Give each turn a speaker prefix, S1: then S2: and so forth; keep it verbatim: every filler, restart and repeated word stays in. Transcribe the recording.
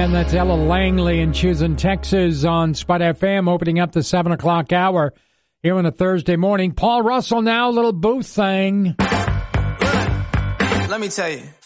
S1: And that's Ella Langley in Choosing Texas on Spot F M, opening up the seven o'clock hour here on a Thursday morning. Paul Russell now, a little booth thing.
S2: Let me tell you.